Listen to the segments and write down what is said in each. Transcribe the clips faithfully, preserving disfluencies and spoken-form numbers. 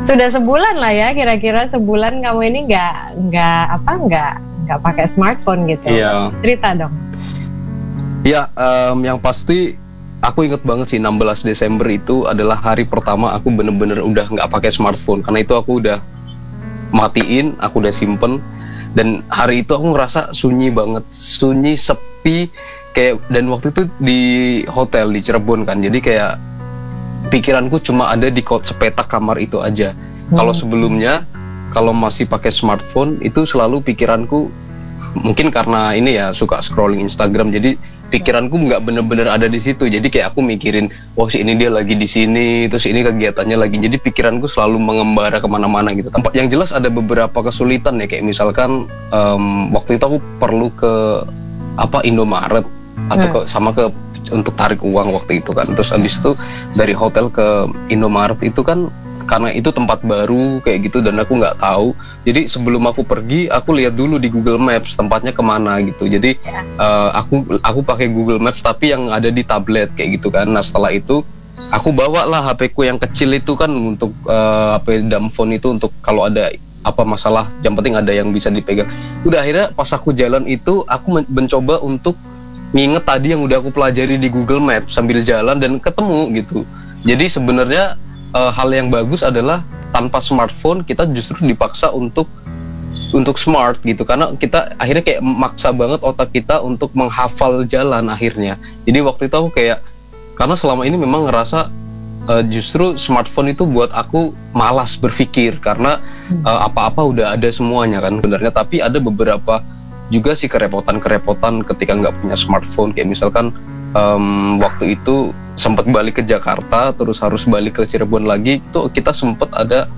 Sudah sebulan lah ya, kira-kira sebulan kamu ini nggak nggak apa nggak nggak pakai smartphone gitu. Iya. Cerita dong. Ya, um, yang pasti aku inget banget sih enam belas Desember itu adalah hari pertama aku bener-bener udah nggak pakai smartphone, karena itu aku udah matiin, aku udah simpen, dan hari itu aku ngerasa sunyi banget, sunyi, sepi, kayak, dan waktu itu di hotel di Cirebon kan, jadi kayak pikiranku cuma ada di sepetak kamar itu aja. Hmm. Kalau sebelumnya, kalau masih pakai smartphone itu selalu pikiranku, mungkin karena ini ya suka scrolling Instagram, jadi pikiranku nggak bener-bener ada di situ. Jadi kayak aku mikirin, oh si ini dia lagi di sini, terus ini kegiatannya lagi. Jadi pikiranku selalu mengembara kemana-mana gitu. Tempat yang jelas ada beberapa kesulitan ya, kayak misalkan um, waktu itu aku perlu ke apa Indomaret atau ke, sama ke untuk tarik uang waktu itu kan. Terus habis itu dari hotel ke Indomaret itu kan karena itu tempat baru kayak gitu dan aku nggak tahu. Jadi sebelum aku pergi, aku lihat dulu di Google Maps tempatnya kemana gitu. Jadi uh, aku aku pakai Google Maps tapi yang ada di tablet kayak gitu kan. Nah setelah itu aku bawa lah H P ku yang kecil itu kan untuk uh, H P dumb phone itu untuk kalau ada apa masalah, yang penting ada yang bisa dipegang. Udah akhirnya pas aku jalan itu aku men- mencoba untuk nginget tadi yang udah aku pelajari di Google Maps sambil jalan dan ketemu gitu. Jadi sebenarnya uh, hal yang bagus adalah tanpa smartphone kita justru dipaksa untuk untuk smart gitu, karena kita akhirnya kayak maksa banget otak kita untuk menghafal jalan akhirnya. Jadi waktu itu aku kayak, karena selama ini memang ngerasa uh, justru smartphone itu buat aku malas berpikir karena uh, apa-apa udah ada semuanya kan sebenarnya. Tapi ada beberapa juga sih kerepotan-kerepotan ketika nggak punya smartphone, kayak misalkan um, waktu itu sempat balik ke Jakarta terus harus balik ke Cirebon lagi, tuh kita sempat ada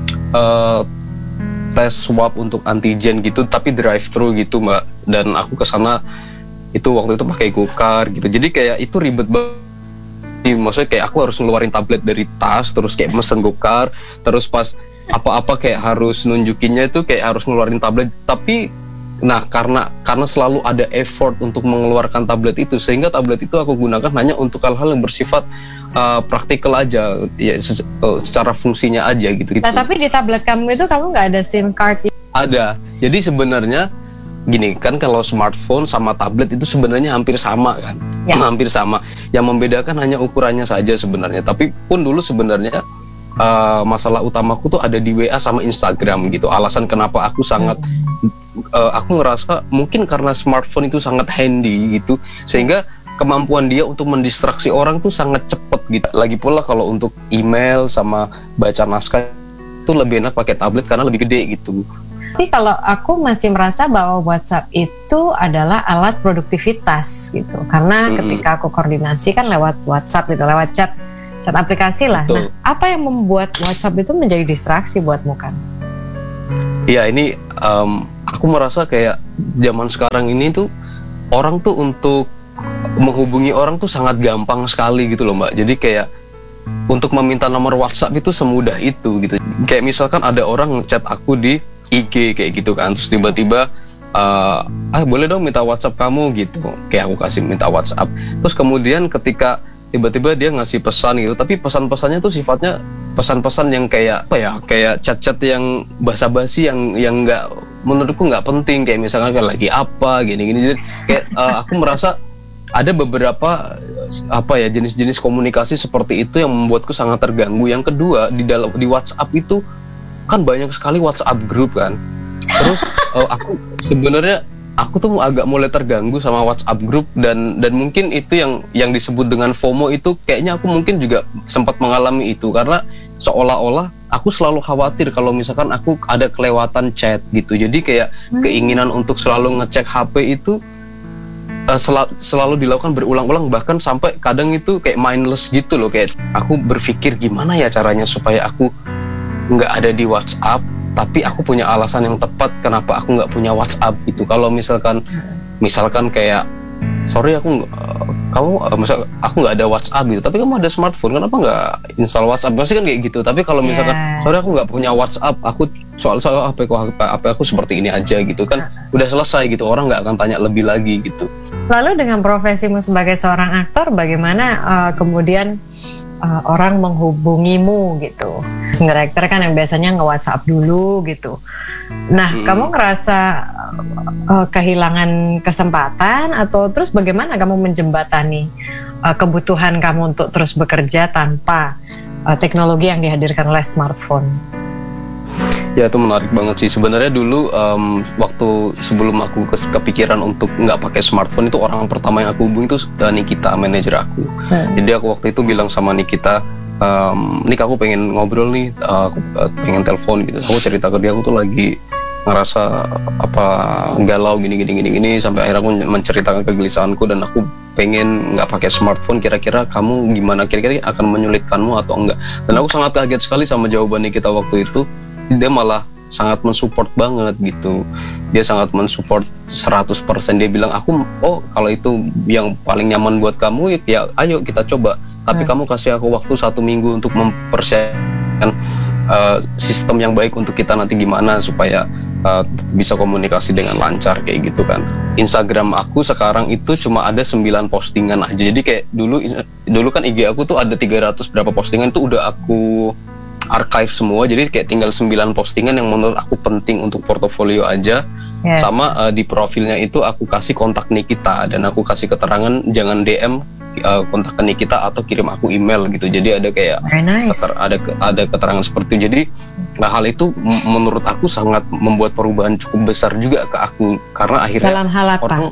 uh, tes swab untuk antigen gitu tapi drive thru gitu mbak, dan aku kesana itu waktu itu pakai GoCar gitu, jadi kayak itu ribet banget. Maksudnya kayak aku harus ngeluarin tablet dari tas terus kayak mesen GoCar, terus pas apa-apa kayak harus nunjukinnya itu kayak harus ngeluarin tablet. Tapi nah karena karena selalu ada effort untuk mengeluarkan tablet itu, sehingga tablet itu aku gunakan hanya untuk hal-hal yang bersifat uh, praktikal aja ya, se- uh, secara fungsinya aja gitu, gitu. Nah tapi di tablet kamu itu kamu nggak ada SIM card? Ada. Jadi sebenarnya gini kan, kalau smartphone sama tablet itu sebenarnya hampir sama kan, ya. hampir sama. Yang membedakan hanya ukurannya saja sebenarnya. Tapi pun dulu sebenarnya uh, masalah utamaku tuh ada di W A sama Instagram gitu. Alasan kenapa aku sangat Uh, aku ngerasa mungkin karena smartphone itu sangat handy gitu, sehingga kemampuan dia untuk mendistraksi orang tuh sangat cepet gitu. Lagi pula kalau untuk email sama baca naskah itu lebih enak pakai tablet karena lebih gede gitu. Tapi kalau aku masih merasa bahwa WhatsApp itu adalah alat produktivitas gitu, karena mm-hmm. ketika aku koordinasi kan lewat WhatsApp gitu, lewat chat chat aplikasi lah. Betul. Nah, apa yang membuat WhatsApp itu menjadi distraksi buatmu kan? Ya ini um, aku merasa kayak zaman sekarang ini tuh orang tuh untuk menghubungi orang tuh sangat gampang sekali gitu loh mbak. Jadi kayak untuk meminta nomor WhatsApp itu semudah itu gitu. Kayak misalkan ada orang ngechat aku di I G kayak gitu kan, terus tiba-tiba uh, ah boleh dong minta WhatsApp kamu gitu. Kayak aku kasih minta WhatsApp. Terus kemudian ketika tiba-tiba dia ngasih pesan gitu, tapi pesan-pesannya tuh sifatnya pesan-pesan yang kayak apa ya, kayak chat-chat yang basa-basi yang yang nggak, menurutku nggak penting, kayak misalkan kan lagi apa gini-gini. Jadi kayak uh, aku merasa ada beberapa apa ya jenis-jenis komunikasi seperti itu yang membuatku sangat terganggu. Yang kedua, di dalam di WhatsApp itu kan banyak sekali WhatsApp grup kan. Terus uh, aku sebenarnya aku tuh agak mulai terganggu sama WhatsApp grup, dan dan mungkin itu yang yang disebut dengan FOMO itu kayaknya aku mungkin juga sempat mengalami itu, karena seolah-olah aku selalu khawatir kalau misalkan aku ada kelewatan chat gitu. Jadi kayak hmm. keinginan untuk selalu ngecek H P itu uh, sel- selalu dilakukan berulang-ulang, bahkan sampai kadang itu kayak mindless gitu loh. Kayak aku berpikir gimana ya caranya supaya aku nggak ada di WhatsApp, tapi aku punya alasan yang tepat kenapa aku nggak punya WhatsApp gitu. Kalau misalkan misalkan kayak sorry aku uh, kamu uh, misal aku nggak ada WhatsApp gitu, tapi kamu ada smartphone, kenapa nggak install WhatsApp? Pasti kan kayak gitu. Tapi kalau misalkan yeah. sorry aku nggak punya WhatsApp, aku soal soal H P aku H P aku seperti ini aja gitu kan, udah selesai gitu, orang nggak akan tanya lebih lagi gitu. Lalu dengan profesimu sebagai seorang aktor, bagaimana uh, kemudian uh, orang menghubungimu gitu? director kan yang biasanya nge-WhatsApp dulu gitu. Nah, hmm. kamu ngerasa uh, kehilangan kesempatan atau terus bagaimana kamu menjembatani uh, kebutuhan kamu untuk terus bekerja tanpa uh, teknologi yang dihadirkan oleh smartphone? Ya, itu menarik banget sih. Sebenarnya dulu um, waktu sebelum aku kepikiran untuk nggak pakai smartphone, itu orang pertama yang aku hubungi itu uh, Nikita, manajer aku. Hmm. Jadi aku waktu itu bilang sama Nikita, um, Nik aku pengen ngobrol nih, uh, aku uh, pengen telepon gitu. Aku cerita ke dia, aku tuh lagi ngerasa apa galau gini gini gini gini sampai akhirnya aku menceritakan kegelisahanku dan aku pengen nggak pakai smartphone. Kira-kira kamu gimana? Kira-kira akan menyulitkanmu atau enggak? Dan aku sangat kaget sekali sama jawaban Nikita waktu itu. Dia malah sangat mensupport banget gitu. Dia sangat mensupport seratus persen. Dia bilang, aku oh kalau itu yang paling nyaman buat kamu ya ayo kita coba. Tapi hmm. kamu kasih aku waktu satu minggu untuk mempersiapkan uh, sistem yang baik untuk kita nanti gimana supaya uh, bisa komunikasi dengan lancar kayak gitu kan. Instagram aku sekarang itu cuma ada sembilan postingan aja. Jadi kayak dulu dulu kan I G aku tuh ada tiga ratus berapa postingan, itu udah aku archive semua, jadi kayak tinggal sembilan postingan yang menurut aku penting untuk portofolio aja. Yes. Sama uh, di profilnya itu aku kasih kontak Nikita dan aku kasih keterangan jangan D M uh, kontak ke Nikita atau kirim aku email gitu. Jadi ada kayak nice. keter, ada ada keterangan seperti itu. Jadi nah, hal itu m- menurut aku sangat membuat perubahan cukup besar juga ke aku, karena akhirnya dalam hal apa? Orang,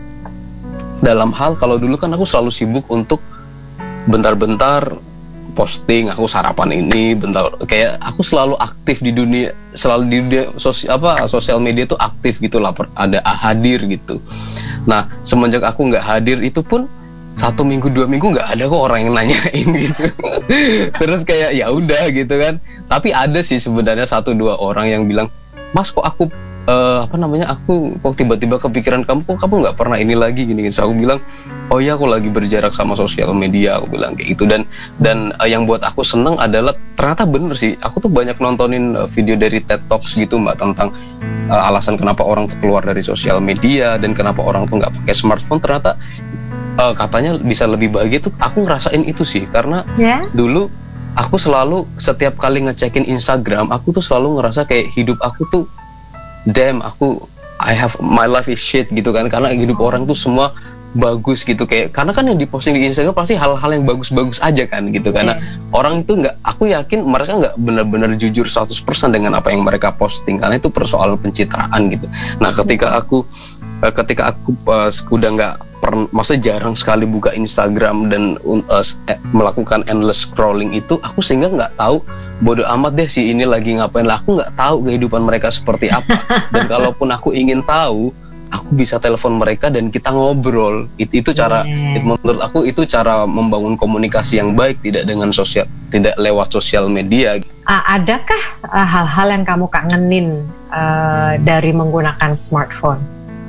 dalam hal kalau dulu kan aku selalu sibuk untuk bentar-bentar posting aku sarapan ini, bentar kayak aku selalu aktif di dunia, selalu di dunia sosial apa sosial media itu aktif gitu lah, ada hadir gitu. Nah semenjak aku nggak hadir itu pun satu minggu dua minggu nggak ada kok orang yang nanyain gitu. Terus kayak ya udah gitu kan. Tapi ada sih sebenarnya satu dua orang yang bilang, Mas kok aku uh, apa namanya aku kok tiba-tiba kepikiran kamu, kok kamu nggak pernah ini lagi gini gitu. So, aku bilang, oh iya aku lagi berjarak sama sosial media, aku bilang kayak gitu. Dan dan uh, yang buat aku seneng adalah ternyata bener sih, aku tuh banyak nontonin uh, video dari TED Talks gitu mbak tentang uh, alasan kenapa orang tuh keluar dari sosial media dan kenapa orang tuh nggak pakai smartphone. Ternyata uh, katanya bisa lebih bahagia tuh, aku ngerasain itu sih karena yeah. dulu aku selalu setiap kali ngecekin Instagram, aku tuh selalu ngerasa kayak hidup aku tuh damn, aku I have my life is shit gitu kan, karena hidup orang tuh semua bagus gitu, kayak karena kan yang diposting di Instagram pasti hal-hal yang bagus-bagus aja kan gitu, karena yeah. orang itu nggak, aku yakin mereka nggak benar-benar jujur seratus persen dengan apa yang mereka posting, karena itu persoalan pencitraan gitu. Nah ketika aku ketika aku uh, udah nggak per, maksudnya jarang sekali buka Instagram dan uh, melakukan endless scrolling itu, aku sehingga nggak tahu, bodoh amat deh si ini lagi ngapain lah, aku nggak tahu kehidupan mereka seperti apa. Dan kalaupun aku ingin tahu, aku bisa telepon mereka dan kita ngobrol. It, itu cara yeah. it, menurut aku itu cara membangun komunikasi yang baik, tidak dengan sosial, tidak lewat sosial media. Uh, adakah uh, hal-hal yang kamu kangenin uh, dari menggunakan smartphone?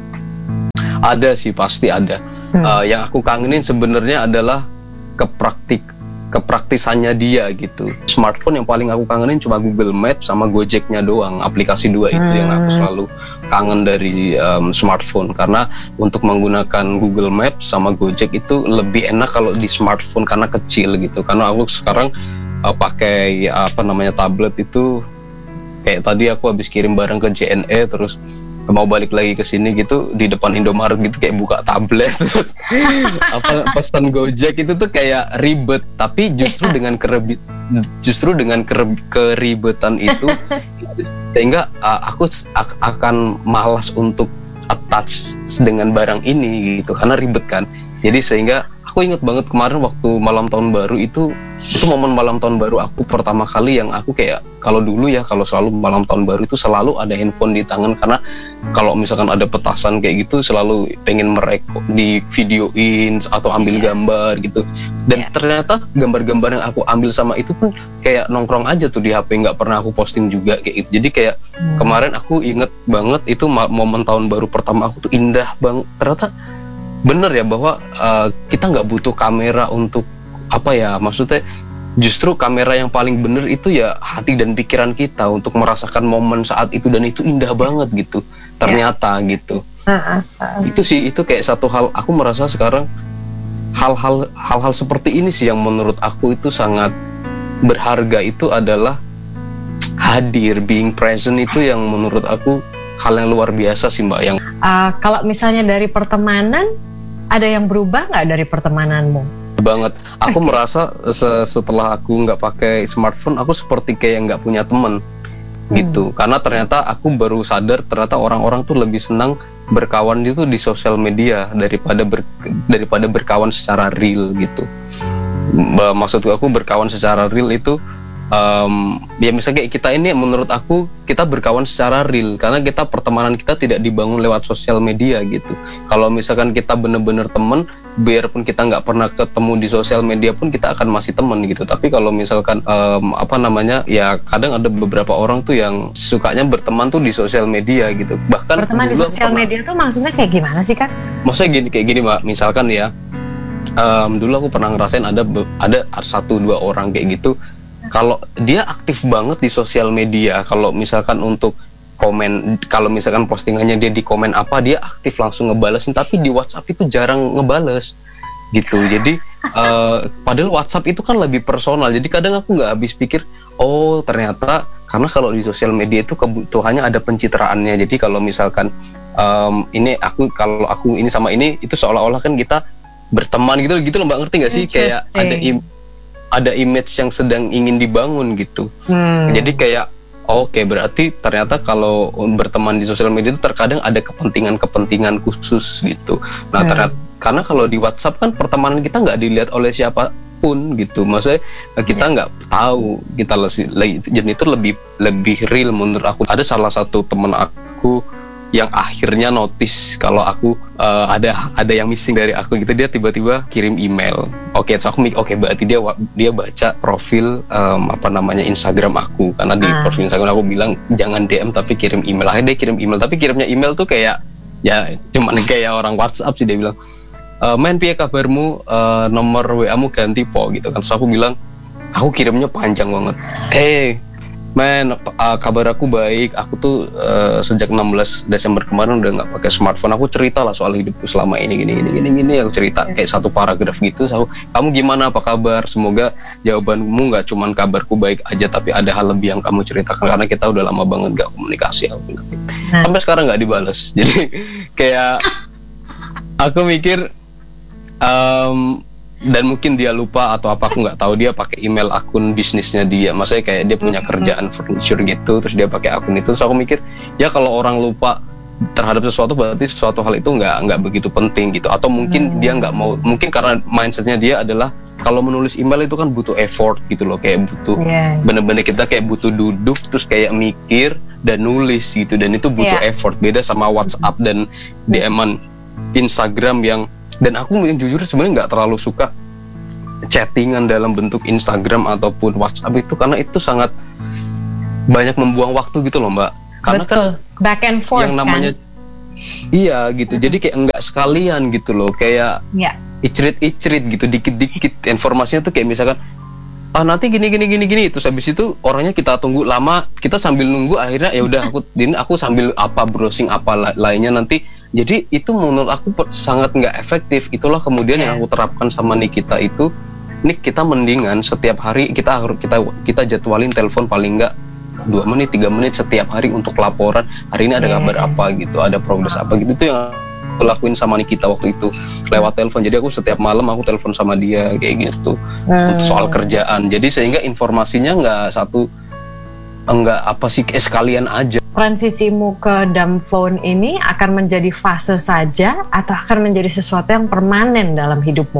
Ada sih, pasti ada. Hmm. Uh, yang aku kangenin sebenarnya adalah kepraktik kepraktisannya dia gitu. Smartphone yang paling aku kangenin cuma Google Maps sama Gojeknya doang. Aplikasi dua itu hmm. yang aku selalu kangen dari um, smartphone, karena untuk menggunakan Google Maps sama Gojek itu lebih enak kalau di smartphone karena kecil gitu. Karena aku sekarang uh, pakai apa namanya tablet itu, kayak tadi aku habis kirim barang ke J N E terus mau balik lagi ke sini gitu, di depan Indomaret gitu kayak buka tablet terus apa pesan Gojek itu tuh kayak ribet, tapi justru dengan kerebit justru dengan kereb, keribetan itu sehingga uh, aku ak- akan malas untuk attach dengan barang ini gitu, karena ribet kan. Jadi sehingga aku inget banget kemarin waktu malam tahun baru itu, itu momen malam tahun baru aku pertama kali yang aku kayak, kalau dulu ya kalau selalu malam tahun baru itu selalu ada handphone di tangan, karena kalau misalkan ada petasan kayak gitu selalu pengen merekod, di videoin atau ambil yeah. gambar gitu. Dan yeah. ternyata gambar-gambar yang aku ambil sama itu pun kayak nongkrong aja tuh di H P, nggak pernah aku posting juga kayak gitu. Jadi kayak hmm. kemarin aku inget banget itu momen tahun baru pertama aku tuh indah banget. Ternyata bener ya bahwa uh, kita nggak butuh kamera untuk apa ya, maksudnya justru kamera yang paling bener itu ya hati dan pikiran kita untuk merasakan momen saat itu, dan itu indah banget gitu ternyata yeah. gitu. Uh, uh, uh. Itu sih, itu kayak satu hal aku merasa sekarang hal-hal hal-hal seperti ini sih yang menurut aku itu sangat berharga. Itu adalah hadir, being present itu yang menurut aku hal yang luar biasa sih Mbak. Yang uh, kalau misalnya dari pertemanan, ada yang berubah nggak dari pertemananmu? Banget. Aku merasa se- setelah aku nggak pakai smartphone, aku seperti kayak nggak punya teman gitu. Hmm. Karena ternyata aku baru sadar ternyata orang-orang tuh lebih senang berkawan itu di sosial media daripada ber, daripada berkawan secara real gitu. Maksudku aku berkawan secara real itu um, ya misalnya kayak kita ini menurut aku kita berkawan secara real karena kita pertemanan kita tidak dibangun lewat sosial media gitu. Kalau misalkan kita bener-bener temen, biarpun kita nggak pernah ketemu di sosial media pun kita akan masih temen gitu. Tapi kalau misalkan um, apa namanya ya kadang ada beberapa orang tuh yang sukanya berteman tuh di sosial media gitu. Bahkan berteman di sosial pernah, media tuh maksudnya kayak gimana sih kan? Maksudnya gini kayak gini Mbak, misalkan ya um, dulu aku pernah ngerasain ada ada satu dua orang kayak gitu. Kalau dia aktif banget di sosial media, kalau misalkan untuk komen, kalau misalkan postingannya dia di komen apa, dia aktif langsung ngebalesin, tapi di WhatsApp itu jarang ngebales gitu. Jadi uh, padahal WhatsApp itu kan lebih personal, jadi kadang aku nggak habis pikir, oh ternyata karena kalau di sosial media itu kebutuhannya ada pencitraannya. Jadi kalau misalkan um, ini aku kalau aku ini sama ini itu seolah-olah kan kita berteman gitu gitu loh Mbak, ngerti nggak sih? Kayak ada im ada image yang sedang ingin dibangun gitu. Hmm. Jadi kayak oke okay, berarti ternyata kalau berteman di sosial media itu terkadang ada kepentingan-kepentingan khusus gitu. Nah hmm. ternyata karena kalau di WhatsApp kan pertemanan kita nggak dilihat oleh siapapun gitu. Maksudnya kita nggak yeah. tahu kita lebih, jadi itu lebih lebih real menurut aku. Ada salah satu teman aku yang akhirnya notice kalau aku uh, ada ada yang missing dari aku gitu, dia tiba-tiba kirim email. Oke, okay, so aku mikir oke okay, berarti dia dia baca profil um, apa namanya Instagram aku, karena di ah. profil Instagram aku bilang jangan D M tapi kirim email. Akhirnya dia kirim email, tapi kirimnya email tuh kayak ya cuman kayak orang WhatsApp sih. Dia bilang e, main piye kabarmu, uh, nomor W A-mu ganti po gitu kan. Terus aku bilang aku kirimnya panjang banget. Eh Men, uh, kabar aku baik. Aku tuh uh, sejak enam belas Desember kemarin udah nggak pakai smartphone. Aku cerita lah soal hidupku selama ini, gini, gini, gini, gini. Aku cerita kayak satu paragraf gitu. So, kamu gimana? Apa kabar? Semoga jawabanmu nggak cuman kabarku baik aja, tapi ada hal lebih yang kamu ceritakan. Karena kita udah lama banget nggak komunikasi. Aku bilang. Sampai sekarang nggak dibales. Jadi kayak aku mikir. Um, dan mungkin dia lupa atau apa, aku nggak tahu, dia pakai email akun bisnisnya dia, maksudnya kayak dia punya kerjaan furniture gitu, terus dia pakai akun itu. Terus aku mikir ya kalau orang lupa terhadap sesuatu berarti sesuatu hal itu nggak nggak begitu penting gitu, atau mungkin hmm. dia nggak mau, mungkin karena mindsetnya dia adalah kalau menulis email itu kan butuh effort gitu loh, kayak butuh yes. bener-bener kita kayak butuh duduk terus kayak mikir dan nulis gitu, dan itu butuh yeah. effort. Beda sama WhatsApp dan D M-an Instagram yang, dan aku yang jujur sebenarnya nggak terlalu suka chattingan dalam bentuk Instagram ataupun WhatsApp itu, karena itu sangat banyak membuang waktu gitu loh Mbak. Karena betul. Kan back and forth yang namanya kan? Iya gitu, jadi kayak enggak sekalian gitu loh, kayak yeah. icrit-icrit gitu, dikit-dikit informasinya tuh kayak misalkan ah nanti gini gini gini gini, terus habis itu orangnya kita tunggu lama, kita sambil nunggu akhirnya ya udah aku ini aku sambil apa browsing apa la- lainnya nanti. Jadi itu menurut aku per, sangat nggak efektif. Itulah kemudian yes. yang aku terapkan sama Nikita itu, Nik kita mendingan setiap hari kita harus kita kita jadwalin telepon paling nggak dua menit tiga menit setiap hari untuk laporan hari ini ada yeah. kabar apa gitu, ada progres apa gitu. Itu yang aku lakuin sama Nikita waktu itu lewat telepon. Jadi aku setiap malam aku telepon sama dia kayak gitu hmm. soal kerjaan. Jadi sehingga informasinya nggak satu enggak apa sih eh, sekalian aja. Transisimu ke dumb phone ini akan menjadi fase saja atau akan menjadi sesuatu yang permanen dalam hidupmu?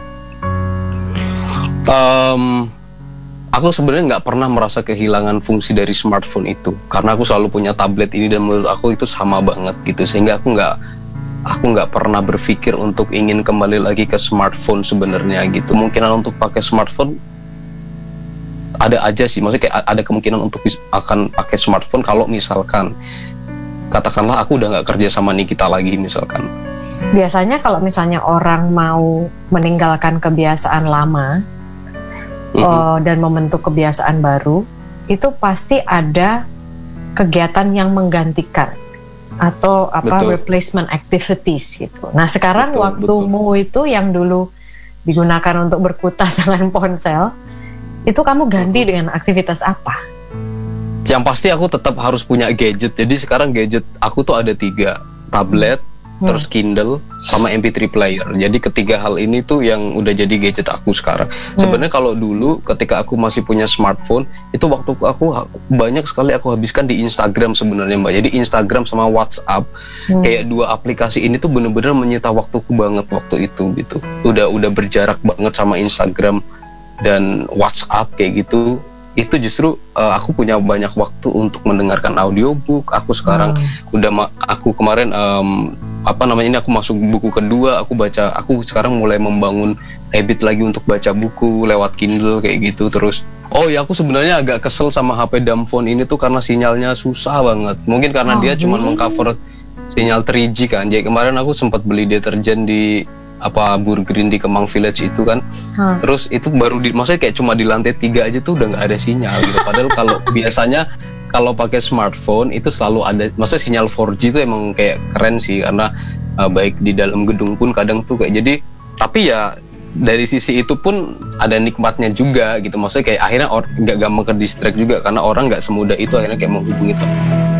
Um, aku sebenarnya nggak pernah merasa kehilangan fungsi dari smartphone itu, karena aku selalu punya tablet ini dan menurut aku itu sama banget gitu, sehingga aku nggak aku nggak pernah berpikir untuk ingin kembali lagi ke smartphone sebenarnya gitu. Kemungkinan untuk pakai smartphone ada aja sih, maksudnya kayak ada kemungkinan untuk akan pakai smartphone kalau misalkan katakanlah aku udah nggak kerja sama Nikita lagi misalkan. Biasanya kalau misalnya orang mau meninggalkan kebiasaan lama mm-hmm. uh, dan membentuk kebiasaan baru, itu pasti ada kegiatan yang menggantikan atau apa betul. Replacement activities gitu. Nah sekarang betul, waktumu betul. Itu yang dulu digunakan untuk berkutat dengan ponsel, itu kamu ganti dengan aktivitas apa? Yang pasti aku tetap harus punya gadget. Jadi sekarang gadget aku tuh ada tiga, tablet, hmm. terus Kindle, sama M P three player. Jadi ketiga hal ini tuh yang udah jadi gadget aku sekarang. Hmm. Sebenarnya kalau dulu ketika aku masih punya smartphone, itu waktu aku banyak sekali aku habiskan di Instagram sebenarnya Mbak. Jadi Instagram sama WhatsApp, hmm. kayak dua aplikasi ini tuh bener-bener menyita waktuku banget waktu itu gitu. Udah udah berjarak banget sama Instagram dan WhatsApp kayak gitu. Itu justru uh, aku punya banyak waktu untuk mendengarkan audiobook. Aku sekarang hmm. udah ma- aku kemarin um, apa namanya ini aku masuk buku kedua, aku baca, aku sekarang mulai membangun habit lagi untuk baca buku lewat Kindle kayak gitu. Terus oh ya aku sebenarnya agak kesel sama H P dumb phone ini tuh karena sinyalnya susah banget. Mungkin karena oh, dia cuma mengcover sinyal three G kan. Jadi kemarin aku sempat beli deterjen di apa Burgreen di Kemang Village itu kan, hmm. terus itu baru di, maksudnya kayak cuma di lantai tiga aja tuh udah nggak ada sinyal gitu. Padahal kalau biasanya kalau pakai smartphone itu selalu ada, maksudnya sinyal four G itu emang kayak keren sih karena uh, baik di dalam gedung pun kadang tuh kayak jadi. Tapi ya dari sisi itu pun ada nikmatnya juga gitu. Maksudnya kayak akhirnya nggak gampang ke distract juga karena orang nggak semudah itu akhirnya kayak menghubungi